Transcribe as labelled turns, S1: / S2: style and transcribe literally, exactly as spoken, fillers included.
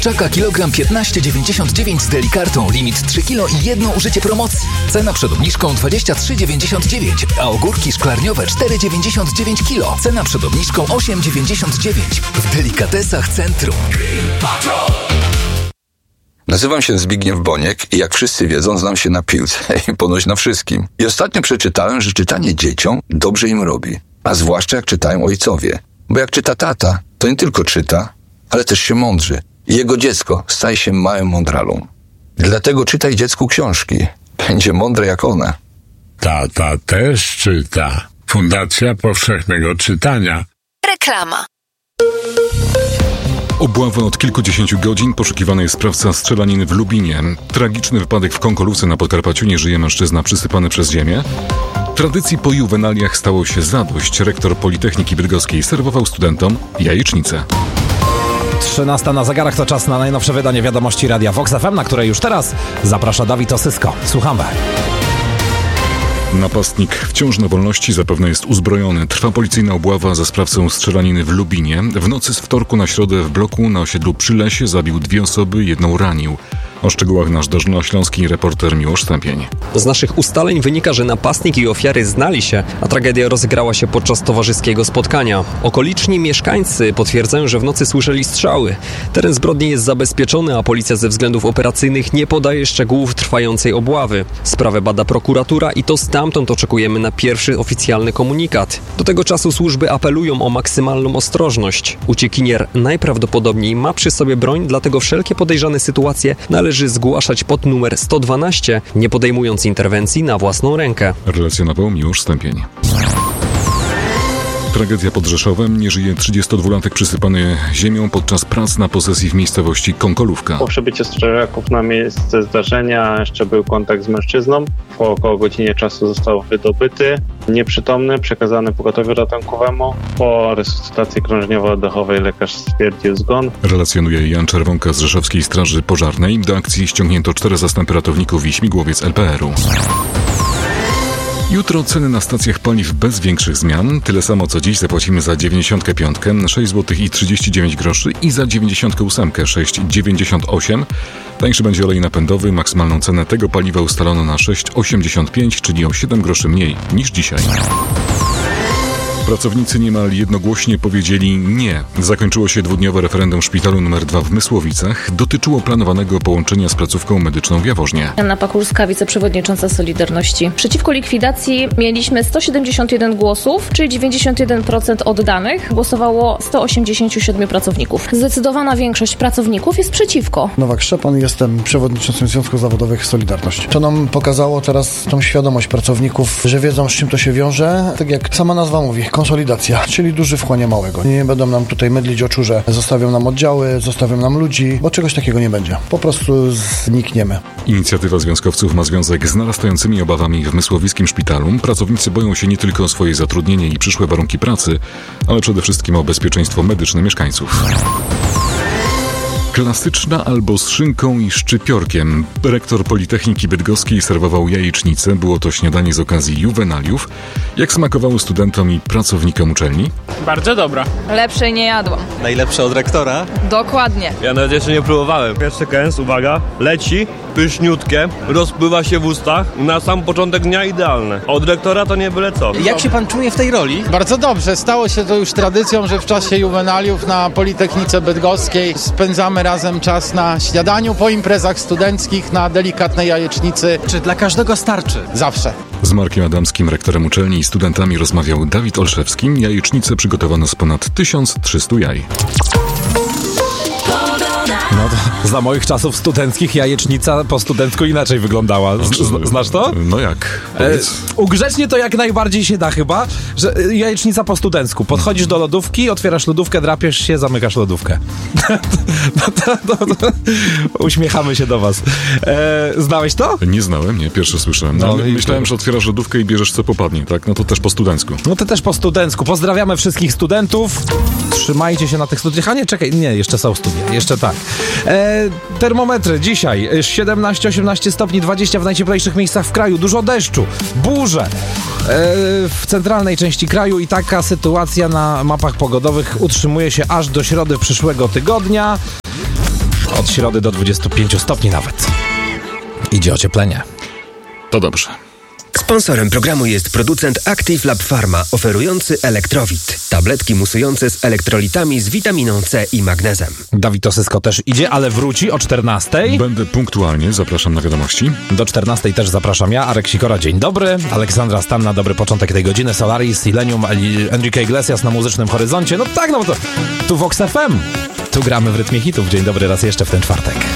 S1: Czaka kilogram piętnaście dziewięćdziesiąt dziewięć z Delikartą. Limit trzy kilo i jedno użycie promocji. Cena przed obniżką dwadzieścia trzy dziewięćdziesiąt dziewięć, a ogórki szklarniowe cztery dziewięćdziesiąt dziewięć kilo. Cena przed obniżką osiem dziewięćdziesiąt dziewięć. W Delikatesach Centrum.
S2: Nazywam się Zbigniew Boniek i jak wszyscy wiedzą, znam się na piłce i ponoć na wszystkim. I ostatnio przeczytałem, że czytanie dzieciom dobrze im robi. A zwłaszcza jak czytają ojcowie. Bo jak czyta tata, to nie tylko czyta, ale też się mądrzy. I jego dziecko staje się małym mądralą. Dlatego czytaj dziecku książki. Będzie mądre jak one.
S3: Tata też czyta. Fundacja Powszechnego Czytania.
S4: Reklama.
S5: Obława od kilkudziesięciu godzin. Poszukiwany jest sprawca strzelaniny w Lubinie. Tragiczny wypadek w Konkolówce na Podkarpaciu. Nie żyje mężczyzna przysypany przez ziemię. Tradycji po juwenaliach stało się zadość. Rektor Politechniki Bydgoskiej serwował studentom jajecznicę.
S6: trzynasta na zegarach, to czas na najnowsze wydanie wiadomości Radia Vox F M, na które już teraz zaprasza Dawid Osysko. Słuchamy.
S5: Napastnik wciąż na wolności zapewne jest uzbrojony. Trwa policyjna obława za sprawcą strzelaniny w Lubinie. W nocy z wtorku na środę w bloku na osiedlu Przylesie zabił dwie osoby, jedną ranił. O szczegółach nasz dolnośląski reporter Miłosz Stępień.
S7: Z naszych ustaleń wynika, że napastnik i ofiary znali się, a tragedia rozegrała się podczas towarzyskiego spotkania. Okoliczni mieszkańcy potwierdzają, że w nocy słyszeli strzały. Teren zbrodni jest zabezpieczony, a policja ze względów operacyjnych nie podaje szczegółów trwającej obławy. Sprawę bada prokuratura i to stamtąd oczekujemy na pierwszy oficjalny komunikat. Do tego czasu służby apelują o maksymalną ostrożność. Uciekinier najprawdopodobniej ma przy sobie broń, dlatego wszelkie podejrzane sytuacje należy zgłaszać pod numer sto dwanaście, nie podejmując interwencji na własną rękę.
S5: Relacjonował Miłosz Stępień. Tragedia pod Rzeszowem. Nie żyje trzydziestodwulatek przysypany ziemią podczas prac na posesji w miejscowości Konkolówka.
S8: Po przybyciu strażaków na miejsce zdarzenia jeszcze był kontakt z mężczyzną. Po około godzinie czasu został wydobyty, nieprzytomny, przekazany pogotowiu ratunkowemu. Po resuscytacji krążniowo-oddechowej lekarz stwierdził zgon.
S5: Relacjonuje Jan Czerwonka z Rzeszowskiej Straży Pożarnej. Do akcji ściągnięto cztery zastępy ratowników i śmigłowiec L P R u. Jutro ceny na stacjach paliw bez większych zmian. Tyle samo co dziś zapłacimy za dziewięćdziesiąt pięć, sześć złotych i trzydzieści dziewięć groszy i za dziewięćdziesiąt osiem, sześć dziewięćdziesiąt osiem. Tańszy będzie olej napędowy. Maksymalną cenę tego paliwa ustalono na sześć osiemdziesiąt pięć, czyli o siedem groszy mniej niż dzisiaj. Pracownicy niemal jednogłośnie powiedzieli nie. Zakończyło się dwudniowe referendum szpitalu numer dwa w Mysłowicach. Dotyczyło planowanego połączenia z placówką medyczną w Jaworznie.
S9: Anna Pakulska, wiceprzewodnicząca Solidarności. Przeciwko likwidacji mieliśmy sto siedemdziesiąt jeden głosów, czyli dziewięćdziesiąt jeden procent oddanych. Głosowało sto osiemdziesiąt siedem pracowników. Zdecydowana większość pracowników jest przeciwko.
S10: Nowak Szczepan, jestem przewodniczącym Związków Zawodowych Solidarność. To nam pokazało teraz tą świadomość pracowników, że wiedzą, z czym to się wiąże. Tak jak sama nazwa mówi, konsolidacja, czyli duży wchłania małego. Nie będą nam tutaj mydlić oczu, że zostawią nam oddziały, zostawią nam ludzi, bo czegoś takiego nie będzie. Po prostu znikniemy.
S5: Inicjatywa związkowców ma związek z narastającymi obawami w mysłowiskim szpitalu. Pracownicy boją się nie tylko o swoje zatrudnienie i przyszłe warunki pracy, ale przede wszystkim o bezpieczeństwo medyczne mieszkańców. Klasyczna albo z szynką i szczypiorkiem. Rektor Politechniki Bydgoskiej serwował jajecznicę. Było to śniadanie z okazji juwenaliów. Jak smakowało studentom i pracownikom uczelni?
S11: Bardzo dobra.
S12: Lepszej nie jadłam.
S13: Najlepsze od rektora?
S12: Dokładnie.
S14: Ja nawet jeszcze nie próbowałem. Pierwszy kęs, uwaga, leci, pyszniutkie, rozpływa się w ustach. Na sam początek dnia idealne. Od rektora to nie byle co.
S13: Jak się pan czuje w tej roli?
S11: Bardzo dobrze. Stało się to już tradycją, że w czasie juwenaliów na Politechnice Bydgoskiej spędzamy razem czas na śniadaniu, po imprezach studenckich, na delikatnej jajecznicy.
S13: Czy dla każdego starczy?
S11: Zawsze.
S5: Z Markiem Adamskim, rektorem uczelni i studentami rozmawiał Dawid Olszewski. Jajecznicę przygotowano z ponad tysiąc trzystu jaj.
S6: No to za moich czasów studenckich jajecznica po studencku inaczej wyglądała. Z, znasz to?
S5: No jak?
S6: E, ugrzecznie to jak najbardziej się da chyba, że jajecznica po studencku. Podchodzisz do lodówki, otwierasz lodówkę, drapiesz się, zamykasz lodówkę. no to, to, to, uśmiechamy się do was. E, znałeś to?
S5: Nie znałem, nie. Pierwsze słyszałem. No, no, myślałem, że otwierasz lodówkę i bierzesz co popadnie, tak? No to też po studencku.
S6: No to też po studencku. Pozdrawiamy wszystkich studentów. Trzymajcie się na tych studiach. A nie, czekaj, nie, jeszcze są studia. Jeszcze tak. E, termometry dzisiaj siedemnaście osiemnaście stopni, dwadzieścia w najcieplejszych miejscach w kraju, dużo deszczu, burze e, w centralnej części kraju i taka sytuacja na mapach pogodowych utrzymuje się aż do środy przyszłego tygodnia. Od środy do dwudziestu pięciu stopni nawet. Idzie ocieplenie.
S5: To dobrze.
S4: Sponsorem programu jest producent Active Lab Pharma, oferujący Elektrowit. Tabletki musujące z elektrolitami z witaminą C i magnezem.
S6: Dawid Osysko też idzie, ale wróci o czternastej.
S5: Będę punktualnie, zapraszam na wiadomości.
S6: Do czternastej też zapraszam ja, Arek Sikora, dzień dobry. Aleksandra Stan na dobry początek tej godziny. Solaris, Silenium, Enrique Iglesias na muzycznym horyzoncie. No tak, no to tu Vox F M. Tu gramy w rytmie hitów. Dzień dobry raz jeszcze w ten czwartek.